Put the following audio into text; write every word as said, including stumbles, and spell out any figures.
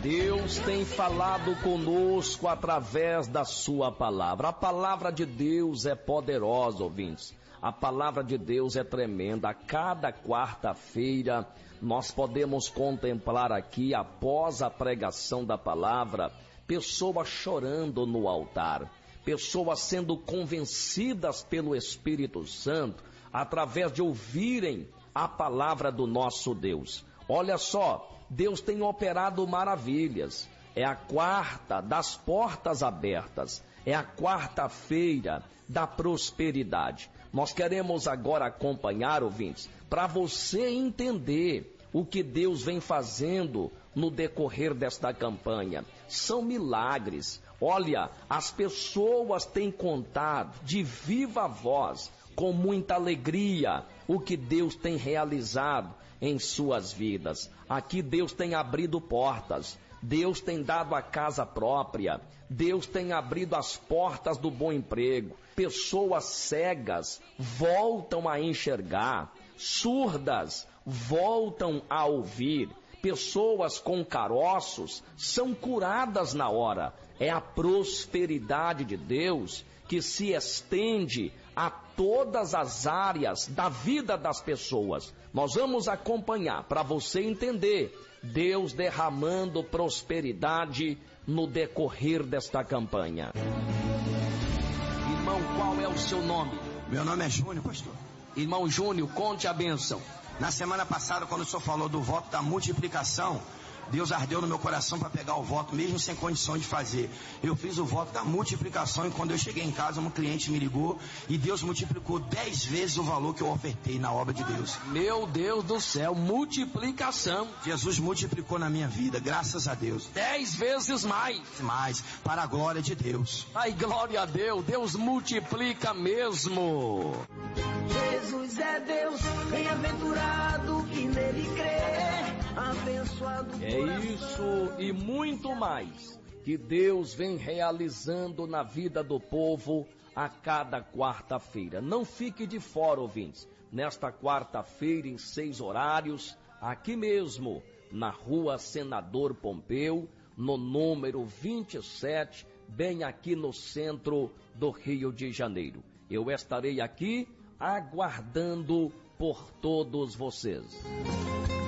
Deus tem falado conosco através da sua palavra. A palavra de Deus é poderosa, ouvintes. A palavra de Deus é tremenda. A cada quarta-feira nós podemos contemplar aqui, após a pregação da palavra, pessoas chorando no altar, pessoas sendo convencidas pelo Espírito Santo através de ouvirem a palavra do nosso Deus. Olha só, Deus tem operado maravilhas. É a quarta das portas abertas. É a quarta-feira da prosperidade. Nós queremos agora acompanhar, ouvintes, para você entender o que Deus vem fazendo no decorrer desta campanha. São milagres. Olha, as pessoas têm contado de viva voz, com muita alegria, o que Deus tem realizado em suas vidas. Aqui Deus tem abrido portas, Deus tem dado a casa própria, Deus tem abrido as portas do bom emprego. Pessoas cegas voltam a enxergar, surdas voltam a ouvir, pessoas com caroços são curadas na hora. É a prosperidade de Deus que se estende a todas as áreas da vida das pessoas. Nós vamos acompanhar para você entender Deus derramando prosperidade no decorrer desta campanha. Irmão, qual é o seu nome? Meu nome é Júnior, pastor. Irmão Júnior, conte a bênção. Na semana passada, quando o senhor falou do voto da multiplicação, Deus ardeu no meu coração para pegar o voto, mesmo sem condição de fazer. Eu fiz o voto da multiplicação e quando eu cheguei em casa, um cliente me ligou e Deus multiplicou dez vezes o valor que eu ofertei na obra de Deus. Meu Deus do céu, multiplicação. Jesus multiplicou na minha vida, graças a Deus. Dez vezes mais. Mais, para a glória de Deus. Ai, glória a Deus, Deus multiplica mesmo. Jesus é Deus, bem-aventurado que nele crê, abençoado. É isso e muito mais que Deus vem realizando na vida do povo a cada quarta-feira. Não fique de fora, ouvintes. Nesta quarta-feira, em seis horários, aqui mesmo, na rua Senador Pompeu, no número vinte e sete, bem aqui no centro do Rio de Janeiro. Eu estarei aqui aguardando por todos vocês.